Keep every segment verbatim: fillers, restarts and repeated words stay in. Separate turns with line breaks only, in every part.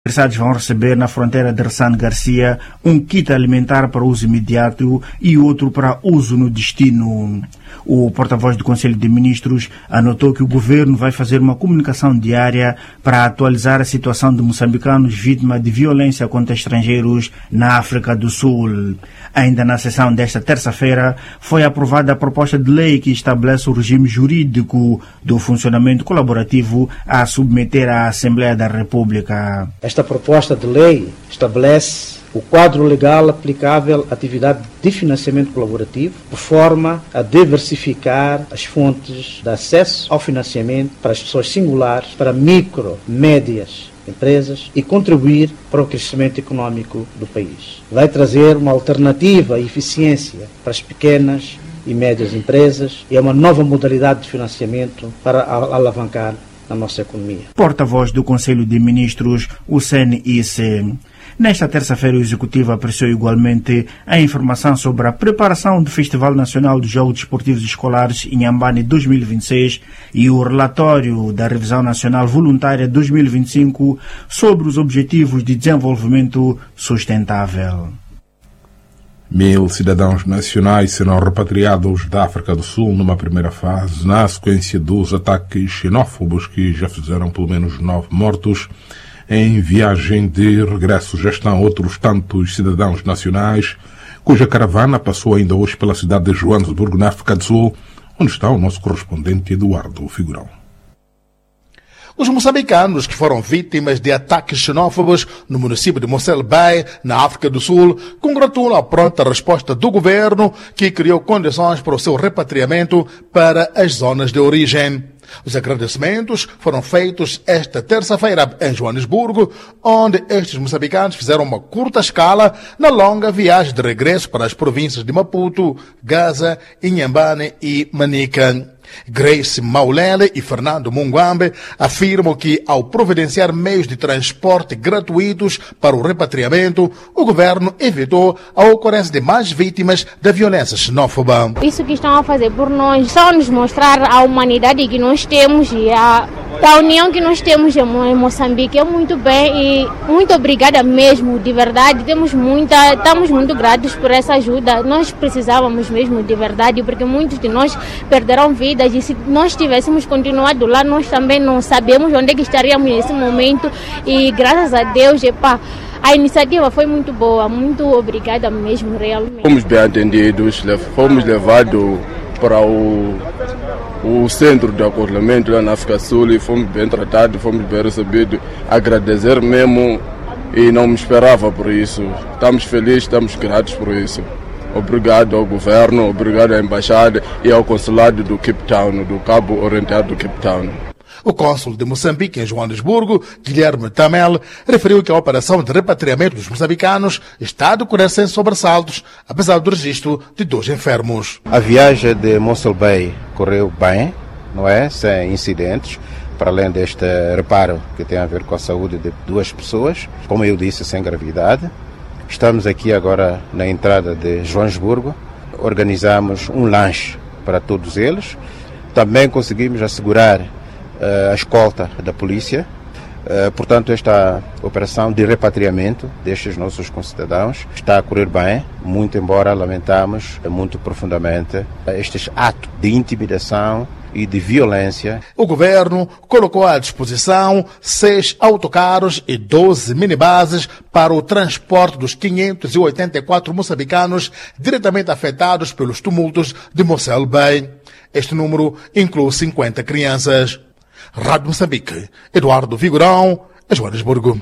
interessados vão receber na fronteira de Ressane Garcia um kit alimentar para uso imediato e outro para uso no destino. O porta-voz do Conselho de Ministros anotou que o governo vai fazer uma comunicação diária para atualizar a situação de moçambicanos vítimas de violência contra estrangeiros na África do Sul. Ainda na sessão desta terça-feira foi aprovada a proposta de lei que estabelece o regime jurídico do funcionamento colaborativo a submeter à Assembleia da República.
Esta proposta de lei estabelece o quadro legal aplicável à atividade de financiamento colaborativo, de forma a diversificar as fontes de acesso ao financiamento para as pessoas singulares, para micro, médias empresas e contribuir para o crescimento econômico do país. Vai trazer uma alternativa e eficiência para as pequenas e médias empresas e é uma nova modalidade de financiamento para alavancar a nossa economia.
Porta-voz do Conselho de Ministros, o C N I C. Nesta terça-feira, o Executivo apreciou igualmente a informação sobre a preparação do Festival Nacional dos Jogos Desportivos Escolares Inhambane dois mil e vinte e seis e o relatório da Revisão Nacional Voluntária dois mil e vinte e cinco sobre os Objetivos de Desenvolvimento Sustentável.
Mil cidadãos nacionais serão repatriados da África do Sul numa primeira fase, na sequência dos ataques xenófobos que já fizeram pelo menos nove mortos. Em viagem de regresso já estão outros tantos cidadãos nacionais, cuja caravana passou ainda hoje pela cidade de Joanesburgo, na África do Sul, onde está o nosso correspondente Eduardo Figurão.
Os moçambicanos que foram vítimas de ataques xenófobos no município de Mossel Bay, na África do Sul, congratulam a pronta resposta do governo, que criou condições para o seu repatriamento para as zonas de origem. Os agradecimentos foram feitos esta terça-feira em Joanesburgo, onde estes moçambicanos fizeram uma curta escala na longa viagem de regresso para as províncias de Maputo, Gaza, Inhambane e Manica. Grace Maulele e Fernando Munguambe afirmam que, ao providenciar meios de transporte gratuitos para o repatriamento, o governo evitou a ocorrência de mais vítimas da violência xenófoba.
Isso que estão a fazer por nós, só nos mostrar a humanidade que nós temos e a, a união que nós temos em Moçambique. É muito bem e muito obrigada mesmo, de verdade. Temos muita, estamos muito gratos por essa ajuda. Nós precisávamos mesmo, de verdade, porque muitos de nós perderam vida. E se nós tivéssemos continuado lá, nós também não sabemos onde é que estaríamos nesse momento. E graças a Deus, epa, a iniciativa foi muito boa, muito obrigada mesmo, realmente.
Fomos bem atendidos, fomos levados para o, o centro de acolhimento lá na África do Sul e fomos bem tratados, fomos bem recebidos. Agradecer mesmo e não me esperava por isso. Estamos felizes, estamos gratos por isso. Obrigado ao governo, obrigado à embaixada e ao consulado do Cape Town, do Cabo Oriental do Cape Town.
O cônsul de Moçambique em Joanesburgo, Guilherme Tamel, referiu que a operação de repatriamento dos moçambicanos está a decorrer sem sobressaltos, apesar do registro de dois enfermos.
A viagem de Mossel Bay correu bem, não é? Sem incidentes, para além deste reparo que tem a ver com a saúde de duas pessoas, como eu disse, sem gravidade. Estamos aqui agora na entrada de Joanesburgo, organizamos um lanche para todos eles. Também conseguimos assegurar uh, a escolta da polícia. Uh, portanto, esta operação de repatriamento destes nossos concidadãos está a correr bem, muito embora lamentamos muito profundamente estes atos de intimidação e de violência.
O governo colocou à disposição seis autocarros e doze minibuses para o transporte dos quinhentos e oitenta e quatro moçambicanos diretamente afetados pelos tumultos de Mossel Bay. Este número inclui cinquenta crianças. Rádio Moçambique, Eduardo Figurão, Joanesburgo.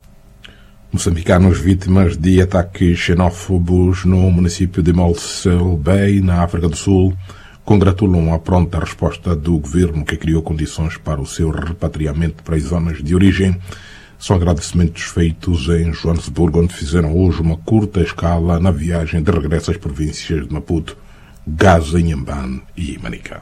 Moçambicanos vítimas de ataques xenófobos no município de Mossel Bay, na África do Sul, congratulam a pronta resposta do governo, que criou condições para o seu repatriamento para as zonas de origem. São agradecimentos feitos em Joanesburgo, onde fizeram hoje uma curta escala na viagem de regresso às províncias de Maputo, Gaza, Inhambane e Manica.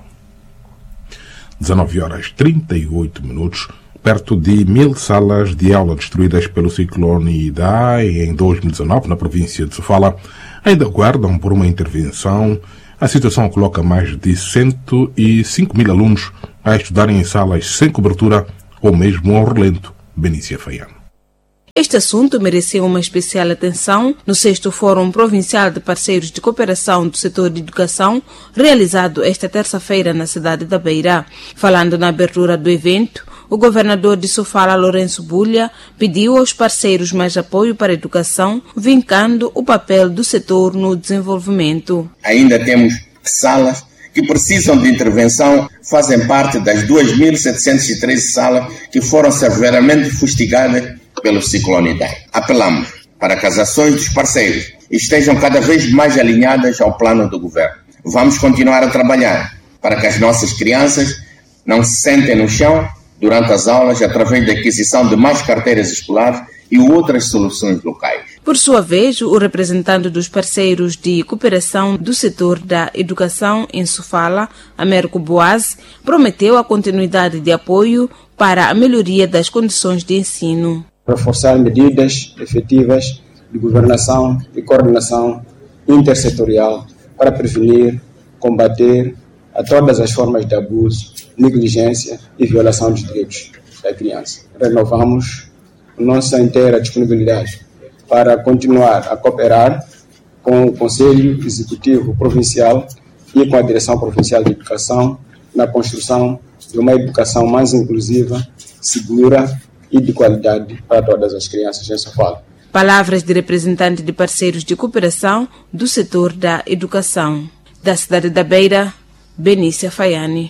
dezanove horas e trinta e oito minutos. Perto de mil salas de aula destruídas pelo ciclone Idai em dois mil e dezanove na província de Sofala ainda aguardam por uma intervenção. A situação coloca mais de cento e cinco mil alunos a estudarem em salas sem cobertura ou mesmo ao relento. Benícia Faiano.
Este assunto mereceu uma especial atenção no sexto Fórum Provincial de Parceiros de Cooperação do Setor de Educação, realizado esta terça-feira na cidade da Beira. Falando na abertura do evento, o governador de Sofala, Lourenço Bulha, pediu aos parceiros mais apoio para a educação, vincando o papel do setor no desenvolvimento.
Ainda temos salas que precisam de intervenção, fazem parte das duas mil setecentas e treze salas que foram severamente fustigadas pelo ciclone Idai. Apelamos para que as ações dos parceiros estejam cada vez mais alinhadas ao plano do governo. Vamos continuar a trabalhar para que as nossas crianças não se sentem no chão durante as aulas através da aquisição de mais carteiras escolares e outras soluções locais.
Por sua vez, o representante dos parceiros de cooperação do setor da educação em Sofala, Américo Boaz, prometeu a continuidade de apoio para a melhoria das condições de ensino.
Reforçar medidas efetivas de governação e coordenação intersetorial para prevenir, combater a todas as formas de abuso, negligência e violação dos direitos da criança. Renovamos nossa inteira disponibilidade para continuar a cooperar com o Conselho Executivo Provincial e com a Direção Provincial de Educação na construção de uma educação mais inclusiva, segura e de qualidade para todas as crianças em Sofala.
Palavras de representante de parceiros de cooperação do setor da educação. Da cidade da Beira, Benícia Faiani.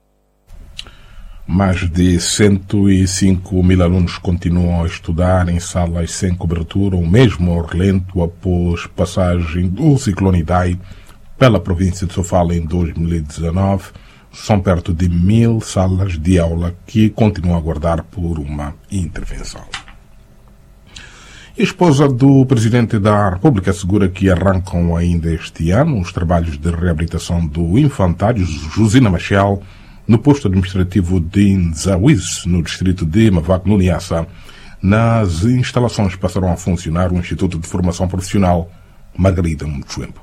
Mais de cento e cinco mil alunos continuam a estudar em salas sem cobertura, ou mesmo ao relento após passagem do ciclone Idai pela província de Sofala em dois mil e dezanove. São perto de mil salas de aula que continuam a aguardar por uma intervenção. A esposa do Presidente da República assegura que arrancam ainda este ano os trabalhos de reabilitação do infantário Josina Machel no posto administrativo de Nzawiz, no distrito de Mavaco, no Niassa. Nas instalações passarão a funcionar o Instituto de Formação Profissional Margarida Mutsuembo.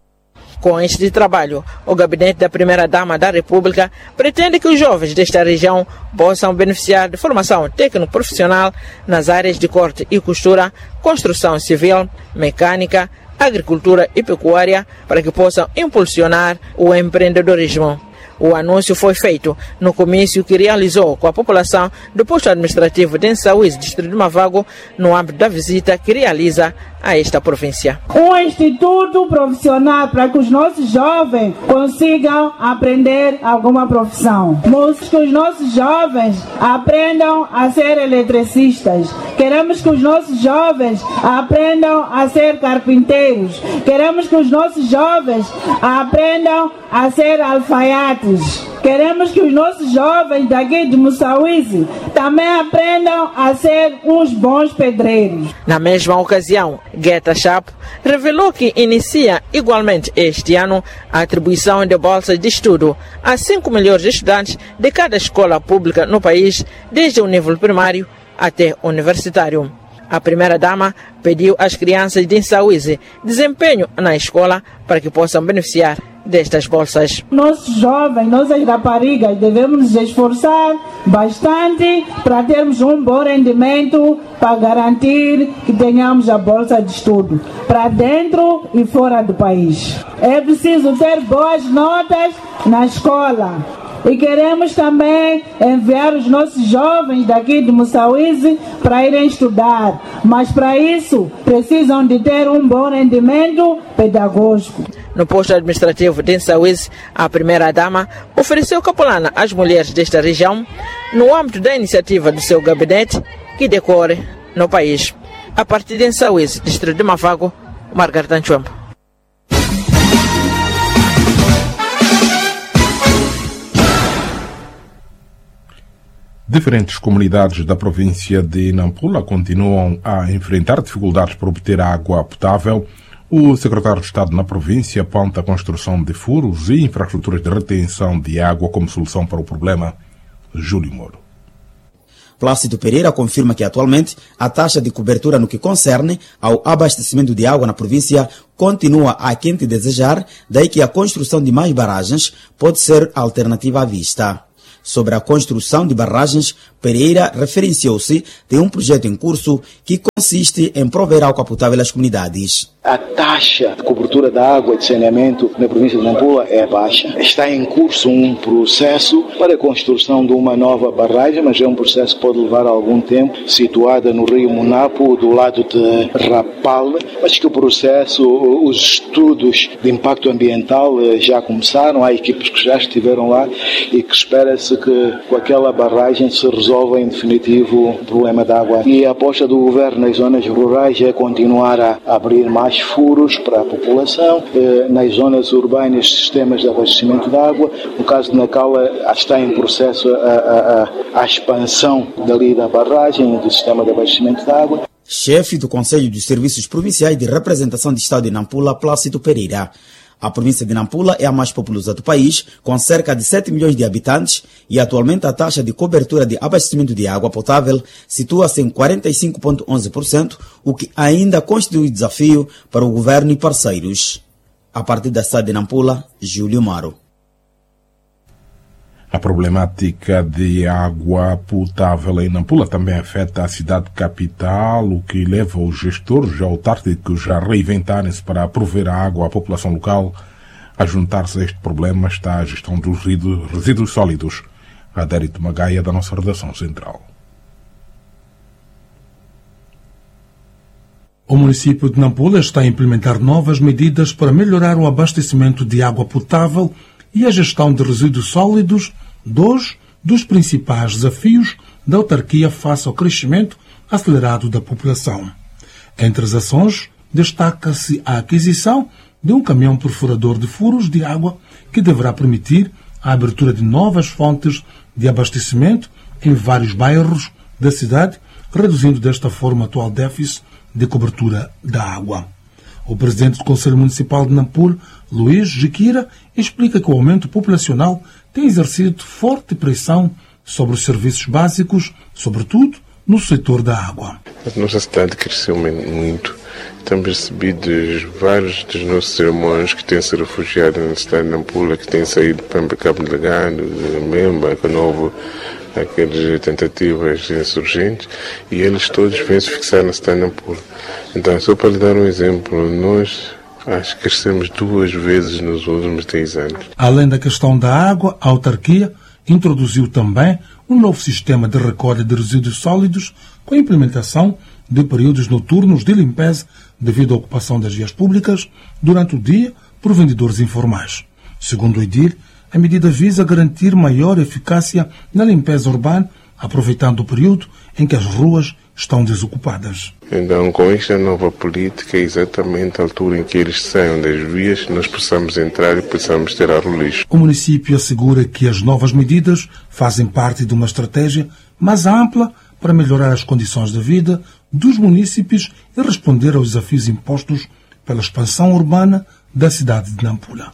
Com este trabalho, o gabinete da Primeira-Dama da República pretende que os jovens desta região possam beneficiar de formação técnico-profissional nas áreas de corte e costura, construção civil, mecânica, agricultura e pecuária, para que possam impulsionar o empreendedorismo. O anúncio foi feito no comício que realizou com a população do posto administrativo de Nzawiz, distrito de Mavago, no âmbito da visita que realiza a esta província.
Um instituto profissional para que os nossos jovens consigam aprender alguma profissão. Queremos que os nossos jovens aprendam a ser eletricistas. Queremos que os nossos jovens aprendam a ser carpinteiros. Queremos que os nossos jovens aprendam a ser alfaiates. Queremos que os nossos jovens daqui de Moçambique também aprendam a ser uns bons pedreiros.
Na mesma ocasião, Guetta Chapo revelou que inicia igualmente este ano a atribuição de bolsas de estudo a cinco melhores estudantes de cada escola pública no país, desde o nível primário até universitário. A primeira-dama pediu às crianças de Nzawiz desempenho na escola para que possam beneficiar destas bolsas.
Nossos jovens, nossas raparigas, devemos nos esforçar bastante para termos um bom rendimento, para garantir que tenhamos a bolsa de estudo para dentro e fora do país. É preciso ter boas notas na escola. E queremos também enviar os nossos jovens daqui de Moçambique para irem estudar. Mas para isso precisam de ter um bom rendimento pedagógico.
No posto administrativo de Nzawiz, a primeira-dama ofereceu capulana às mulheres desta região no âmbito da iniciativa do seu gabinete que decorre no país. A partir de Nzawiz, distrito de Mavago, Margarida Mutsuembo.
Diferentes comunidades da província de Nampula continuam a enfrentar dificuldades para obter água potável. O secretário de Estado na província aponta a construção de furos e infraestruturas de retenção de água como solução para o problema. Júlio Moro.
Plácido Pereira confirma que atualmente a taxa de cobertura no que concerne ao abastecimento de água na província continua aquém de desejar, daí que a construção de mais barragens pode ser alternativa à vista. sobre a construção de barragens, Pereira referenciou-se de um projeto em curso que consiste em prover água potável às comunidades.
A taxa de cobertura da água de saneamento na província de Nampula é baixa. Está em curso um processo para a construção de uma nova barragem, mas é um processo que pode levar algum tempo, situada no rio Munapo, do lado de Rapal, mas que o processo, os estudos de impacto ambiental já começaram, há equipes que já estiveram lá e que espera-se que com aquela barragem se resolva em definitivo o problema da água. E a aposta do governo nas zonas rurais é continuar a abrir mais furos para a população, nas zonas urbanas sistemas de abastecimento de água. No caso de Nacala está em processo a, a, a, a expansão dali da barragem do sistema de abastecimento de água.
Chefe do Conselho dos Serviços Provinciais de Representação de Estado de Nampula, Plácido Pereira. A província de Nampula é a mais populosa do país, com cerca de sete milhões de habitantes, e atualmente a taxa de cobertura de abastecimento de água potável situa-se em quarenta e cinco vírgula onze por cento, o que ainda constitui desafio para o governo e parceiros. A partir da cidade de Nampula, Júlio Maro.
A problemática de água potável em Nampula também afeta a cidade capital, o que leva os gestores autárquicos a reinventarem-se para prover a água à população local. A juntar-se a este problema está a gestão dos resíduos, resíduos sólidos. Adérito Magaia, da nossa redação central.
O município de Nampula está a implementar novas medidas para melhorar o abastecimento de água potável e a gestão de resíduos sólidos, dois dos principais desafios da autarquia face ao crescimento acelerado da população. Entre as ações, destaca-se a aquisição de um caminhão perfurador de furos de água que deverá permitir a abertura de novas fontes de abastecimento em vários bairros da cidade, reduzindo desta forma o atual déficit de cobertura da água. O presidente do Conselho Municipal de Nampula, Luís Jiquira, explica que o aumento populacional tem exercido forte pressão sobre os serviços básicos, sobretudo no setor da água.
A nossa cidade cresceu muito. Temos recebido vários dos nossos irmãos que têm se refugiado na cidade de Nampula, que têm saído para Cabo Delgado, Memba, Canovo, aquelas tentativas insurgentes, e eles todos vêm se fixar na cidade de Nampula. Então, só para lhe dar um exemplo, nós acho que crescemos duas vezes nos últimos dez anos.
Além da questão da água, a autarquia introduziu também um novo sistema de recolha de resíduos sólidos com a implementação de períodos noturnos de limpeza devido à ocupação das vias públicas durante o dia por vendedores informais. Segundo o Edil, a medida visa garantir maior eficácia na limpeza urbana, aproveitando o período em que as ruas estão desocupadas.
Então, com esta nova política, é exatamente a altura em que eles saiam das vias, nós possamos entrar e possamos tirar o lixo.
O município assegura que as novas medidas fazem parte de uma estratégia mais ampla para melhorar as condições de vida dos munícipes e responder aos desafios impostos pela expansão urbana da cidade de Nampula.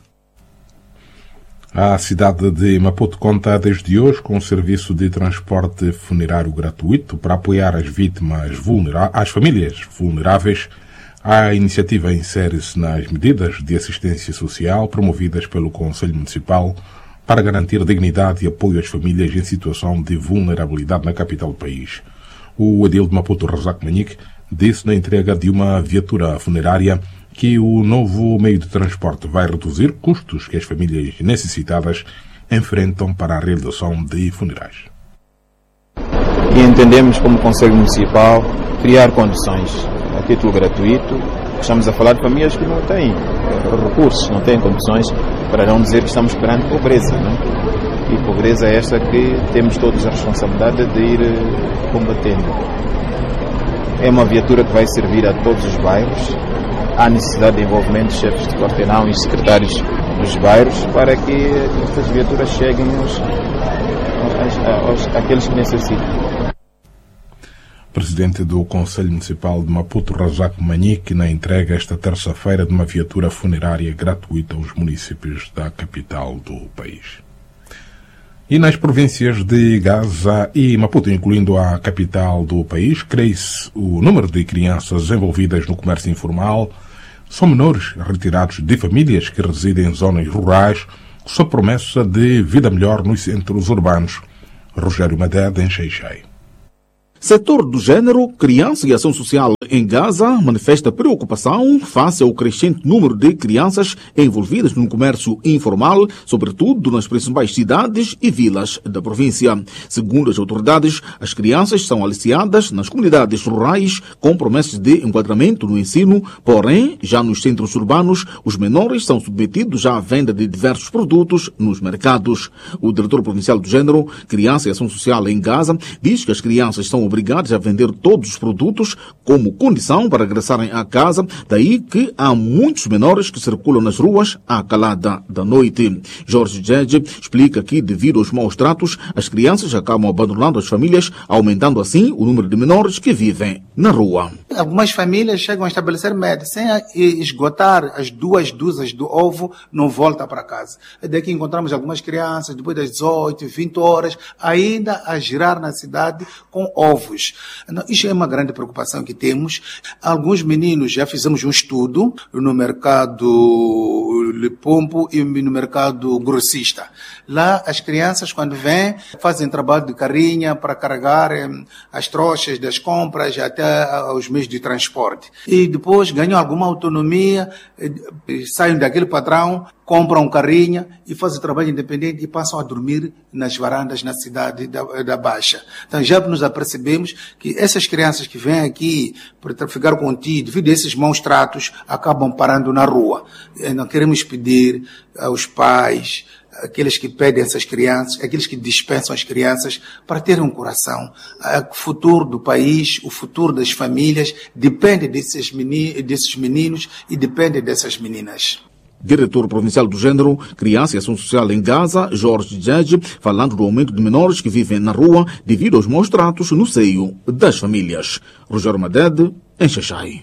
A cidade de Maputo conta desde hoje com um serviço de transporte funerário gratuito para apoiar as vítimas vulneráveis, as famílias vulneráveis. A iniciativa insere-se nas medidas de assistência social promovidas pelo Conselho Municipal para garantir dignidade e apoio às famílias em situação de vulnerabilidade na capital do país. O edil de Maputo, Razak Manique, disse na entrega de uma viatura funerária que o novo meio de transporte vai reduzir custos que as famílias necessitadas enfrentam para a realização de funerais.
E entendemos como Conselho Municipal criar condições a título gratuito. Estamos a falar de famílias que não têm recursos, não têm condições, para não dizer que estamos perante pobreza, não é? E pobreza é esta que temos todos a responsabilidade de ir combatendo. É uma viatura que vai servir a todos os bairros. Há necessidade de envolvimento de chefes de quarteirão e secretários dos bairros para que estas viaturas cheguem aos, aos, aos, àqueles que necessitam.
Presidente do Conselho Municipal de Maputo, Razak Manique, na entrega esta terça-feira de uma viatura funerária gratuita aos municípios da capital do país. E nas províncias de Gaza e Maputo, incluindo a capital do país, cresce o número de crianças envolvidas no comércio informal. São menores retirados de famílias que residem em zonas rurais sob promessa de vida melhor nos centros urbanos. Rogério Madede, em Xai-Xai.
Setor do Gênero, Criança e Ação Social em Gaza manifesta preocupação face ao crescente número de crianças envolvidas no comércio informal, sobretudo nas principais cidades e vilas da província. Segundo as autoridades, as crianças são aliciadas nas comunidades rurais com promessas de enquadramento no ensino, porém, já nos centros urbanos, os menores são submetidos à venda de diversos produtos nos mercados. O diretor provincial do Gênero, Criança e Ação Social em Gaza, diz que as crianças são obrigados a vender todos os produtos como condição para regressarem à casa, daí que há muitos menores que circulam nas ruas à calada da noite. Jorge Djedje explica que, devido aos maus tratos, as crianças acabam abandonando as famílias, aumentando assim o número de menores que vivem na rua.
Algumas famílias chegam a estabelecer média, sem esgotar as duas dúzias do ovo, não volta para casa. É daqui encontramos algumas crianças, depois das dezoito, vinte horas, ainda a girar na cidade com ovos. Isso é uma grande preocupação que temos. Alguns meninos, já fizemos um estudo no mercado Lipompo e no mercado grossista. Lá as crianças, quando vêm, fazem trabalho de carrinha para carregar as trouxas das compras até os meios de transporte. E depois ganham alguma autonomia, saem daquele padrão, compram carrinha e fazem trabalho independente e passam a dormir nas varandas na cidade da, da Baixa. Então já nos apercebemos que essas crianças que vêm aqui para traficar contigo, devido a esses maus tratos, acabam parando na rua. Não queremos pedir aos pais, aqueles que pedem essas crianças, aqueles que dispensam as crianças, para terem um coração. O futuro do país, o futuro das famílias, depende desses meninos, desses meninos e depende dessas meninas.
Diretor Provincial do Gênero, Criança e Ação Social em Gaza, Jorge Djedje, falando do aumento de menores que vivem na rua devido aos maus tratos no seio das famílias. Rogério Madede, em Xai-Xai.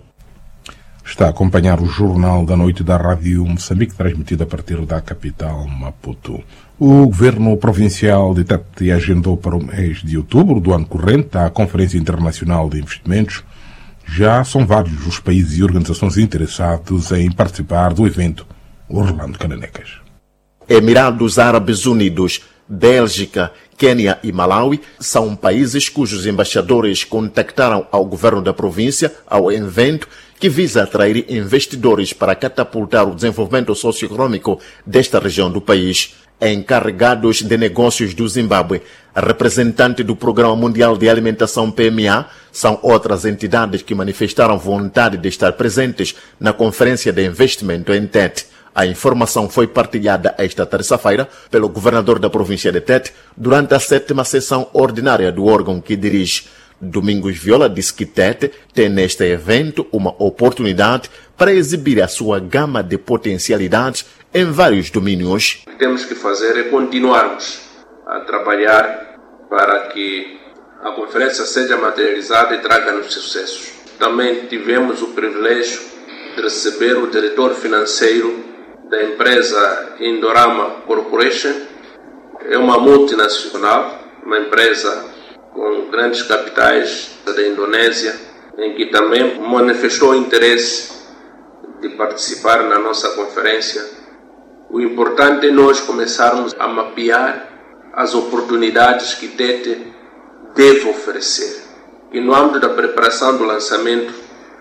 Está a acompanhar o Jornal da Noite da Rádio Moçambique, transmitido a partir da capital Maputo. O Governo Provincial de Tete agendou para o mês de outubro do ano corrente a Conferência Internacional de Investimentos. Já são vários os países e organizações interessados em participar do evento. Orlando Cananecas.
Emirados Árabes Unidos, Bélgica, Quênia e Malawi são países cujos embaixadores contactaram ao governo da província ao evento que visa atrair investidores para catapultar o desenvolvimento socioeconômico desta região do país. Encarregados de negócios do Zimbábue, a representante do Programa Mundial de Alimentação P M A, são outras entidades que manifestaram vontade de estar presentes na Conferência de Investimento em Tete. A informação foi partilhada esta terça-feira pelo governador da província de Tete durante a sétima sessão ordinária do órgão que dirige. Domingos Viola disse que Tete tem neste evento uma oportunidade para exibir a sua gama de potencialidades em vários domínios.
O que temos que fazer é continuarmos a trabalhar para que a conferência seja materializada e traga-nos sucessos. Também tivemos o privilégio de receber o diretor financeiro da empresa Indorama Corporation. É uma multinacional, uma empresa com grandes capitais da Indonésia, em que também manifestou interesse de participar na nossa conferência. O importante é nós começarmos a mapear as oportunidades que Tete deve oferecer. E no âmbito da preparação do lançamento,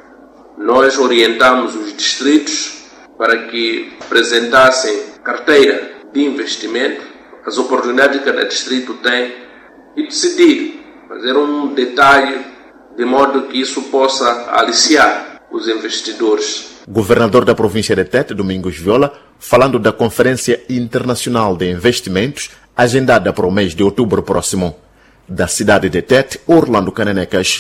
nós orientamos os distritos para que apresentassem carteira de investimento, as oportunidades que cada distrito tem, e decidir, fazer um detalhe de modo que isso possa aliciar os investidores.
Governador da província de Tete, Domingos Viola, falando da Conferência Internacional de Investimentos, agendada para o mês de outubro próximo. Da cidade de Tete, Orlando Cananecas.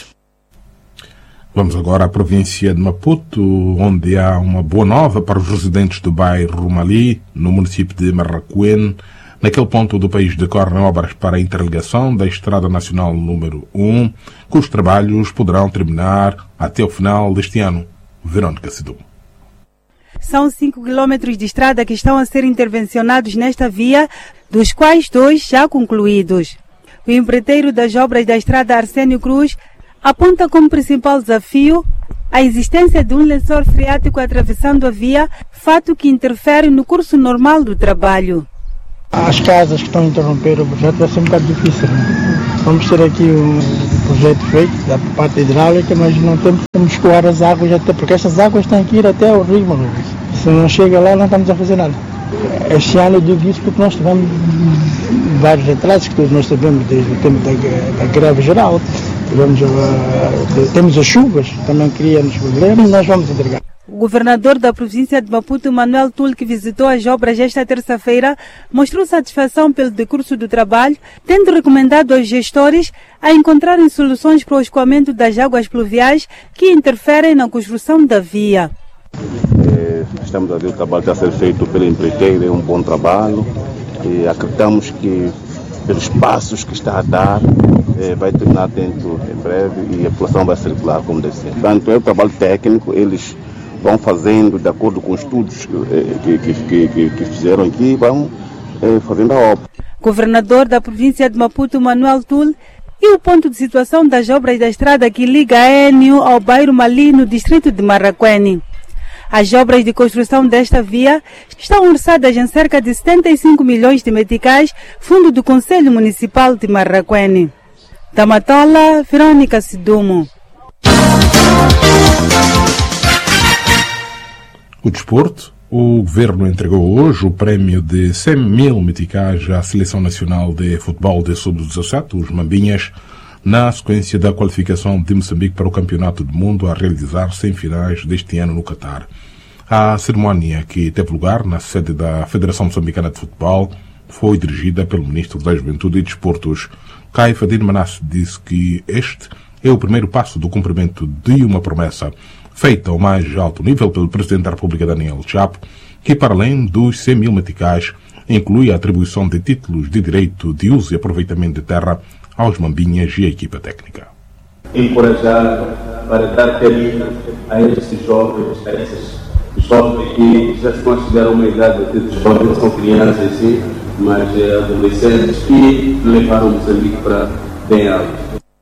Vamos agora à província de Maputo, onde há uma boa nova para os residentes do bairro Mali, no município de Marraquém. Naquele ponto do país decorrem obras para a interligação da Estrada Nacional número um, cujos trabalhos poderão terminar até o final deste ano. Verônica Sidum.
São cinco quilômetros de estrada que estão a ser intervencionados nesta via, dos quais dois já concluídos. O empreiteiro das obras da estrada Arsénio Cruz aponta como principal desafio a existência de um lençol freático atravessando a via, fato que interfere no curso normal do trabalho.
As casas que estão a interromper o projeto vai ser um bocado difícil. Vamos ter aqui um projeto feito da parte hidráulica, mas não temos como escoar as águas, até porque essas águas têm que ir até o rio, mano. Se não chega lá, não estamos a fazer nada. Este ano eu digo isso porque nós tivemos vários atrasos que todos nós sabemos desde o tempo da, da greve geral. Tivemos, uh, temos as chuvas, também criam-nos problemas, nós vamos entregar.
O governador da província de Maputo, Manuel Tull, que visitou as obras esta terça-feira, mostrou satisfação pelo decurso do trabalho, tendo recomendado aos gestores a encontrarem soluções para o escoamento das águas pluviais que interferem na construção da via.
É, estamos a ver o trabalho que está a ser feito pela empreiteira, é um bom trabalho e acreditamos que pelos passos que está a dar é, vai terminar dentro em breve e a população vai circular como deve ser. Portanto, é um trabalho técnico, eles vão fazendo de acordo com os estudos que, que, que, que, que fizeram aqui, vão é, fazendo a obra.
Governador da província de Maputo, Manuel Tull, e o ponto de situação das obras da estrada que liga a N U ao bairro Mali, no distrito de Marraquene. As obras de construção desta via estão orçadas em cerca de setenta e cinco milhões de meticais, fundo do Conselho Municipal de Marraquene. Da Matola, Verônica Sidumo.
O desporto. O governo entregou hoje o prémio de cem mil meticais à Seleção Nacional de Futebol de sub dezassete, os Mambinhas, na sequência da qualificação de Moçambique para o Campeonato do Mundo a realizar-se em finais deste ano no Catar. A cerimónia, que teve lugar na sede da Federação Moçambicana de Futebol, foi dirigida pelo Ministro da Juventude e Desportos. Caifadine Manasse disse que este é o primeiro passo do cumprimento de uma promessa feita ao mais alto nível pelo Presidente da República, Daniel Chapo, que, para além dos cem mil meticais, inclui a atribuição de títulos de direito de uso e aproveitamento de terra aos Mambinhas e a equipa técnica.
Encorajar para dar carinho a estes jovens, a esses jovens que já se consideram uma idade de jovens, são crianças sim, mas é, adolescentes, e levaram Moçambique para bem alto.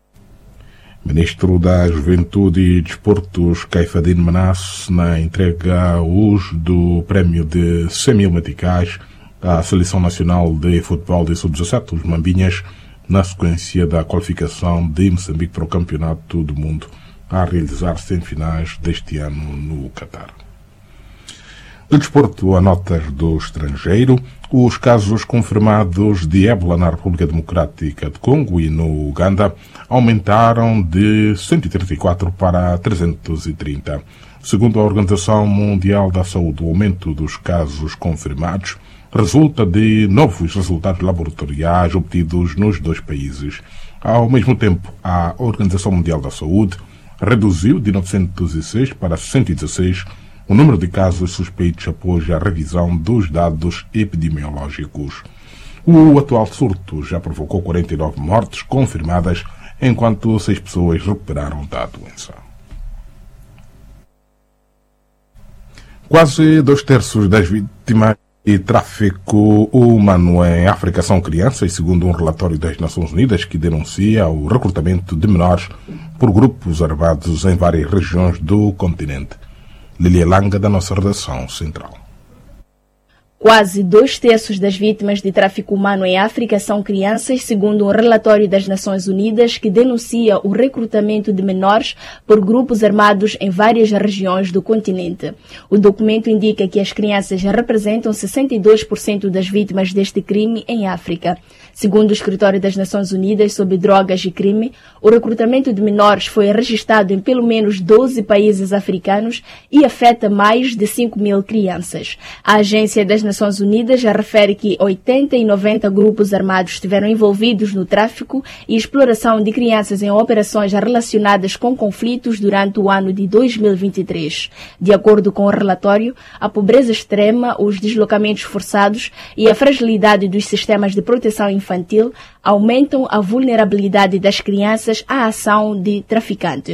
Ministro da Juventude e Desportos, Caifadine Manasse, na entrega hoje do prémio de cem mil meticais à Seleção Nacional de Futebol de sub dezassete, os Mambinhas, na sequência da qualificação de Moçambique para o Campeonato do Mundo a realizar-se em finais deste ano no Catar. De desporto a notas do estrangeiro, os casos confirmados de ébola na República Democrática do Congo e no Uganda aumentaram de cento e trinta e quatro para trezentos e trinta. Segundo a Organização Mundial da Saúde, o aumento dos casos confirmados resulta de novos resultados laboratoriais obtidos nos dois países. Ao mesmo tempo, a Organização Mundial da Saúde reduziu de novecentos e seis para cento e dezesseis o número de casos suspeitos após a revisão dos dados epidemiológicos. O atual surto já provocou quarenta e nove mortes confirmadas, enquanto seis pessoas recuperaram da doença. Quase dois terços das vítimas de tráfico humano em África são crianças, segundo um relatório das Nações Unidas que denuncia o recrutamento de menores por grupos armados em várias regiões do continente. Lilia Langa, da nossa redação central.
Quase dois terços das vítimas de tráfico humano em África são crianças, segundo um relatório das Nações Unidas que denuncia o recrutamento de menores por grupos armados em várias regiões do continente. O documento indica que as crianças representam sessenta e dois por cento das vítimas deste crime em África. Segundo o Escritório das Nações Unidas sobre Drogas e Crime, o recrutamento de menores foi registrado em pelo menos doze países africanos e afeta mais de cinco mil crianças. A Agência das Nações Unidas já refere que oitenta e noventa grupos armados estiveram envolvidos no tráfico e exploração de crianças em operações relacionadas com conflitos durante o ano de dois mil e vinte e três. De acordo com o relatório, a pobreza extrema, os deslocamentos forçados e a fragilidade dos sistemas de proteção infantil aumentam a vulnerabilidade das crianças à ação de traficantes.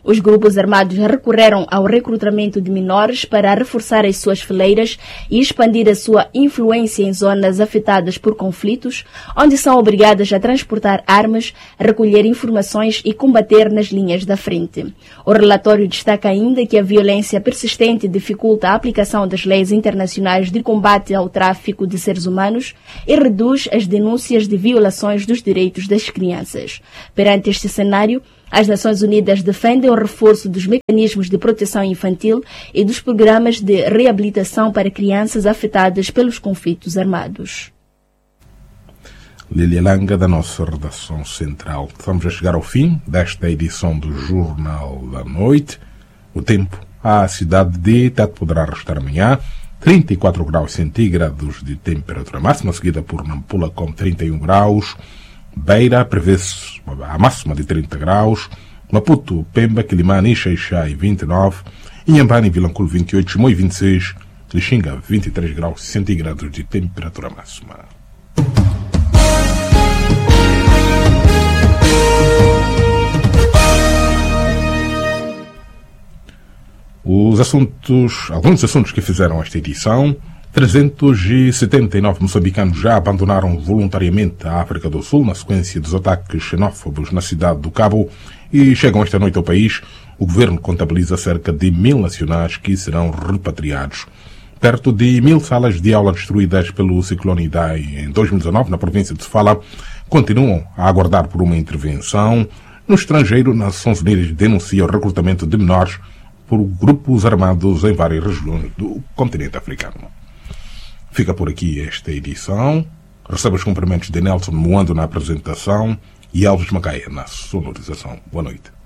Os grupos armados recorreram ao recrutamento de menores para reforçar as suas fileiras e expandir a sua influência em zonas afetadas por conflitos, onde são obrigadas a transportar armas, recolher informações e combater nas linhas da frente. O relatório destaca ainda que a violência persistente dificulta a aplicação das leis internacionais de combate ao tráfico de seres humanos e reduz as denúncias de violações dos direitos das crianças. Perante este cenário, as Nações Unidas defendem o reforço dos mecanismos de proteção infantil e dos programas de reabilitação para crianças afetadas pelos conflitos armados.
Lília Langa, da nossa redação central. Estamos a chegar ao fim desta edição do Jornal da Noite. O tempo à cidade de Tete poderá restar amanhã. trinta e quatro graus centígrados de temperatura máxima, seguida por Nampula com trinta e um graus. Beira prevê-se a máxima de trinta graus. Maputo, Pemba, Quilimane e Xaixai vinte e nove. Inhambane e Vilanculo vinte e oito. Chimoio vinte e seis. Lixinga vinte e três graus centígrados de temperatura máxima. Os assuntos, alguns assuntos que fizeram esta edição. trezentos e setenta e nove moçambicanos já abandonaram voluntariamente a África do Sul na sequência dos ataques xenófobos na cidade do Cabo e chegam esta noite ao país. O governo contabiliza cerca de mil nacionais que serão repatriados. Perto de mil salas de aula destruídas pelo ciclone Idai em dois mil e dezanove na província de Sofala continuam a aguardar por uma intervenção. No estrangeiro, Nações Unidas denuncia o recrutamento de menores por grupos armados em várias regiões do continente africano. Fica por aqui esta edição. Receba os cumprimentos de Nelson Moando na apresentação e Alves Macaia na sonorização. Boa noite.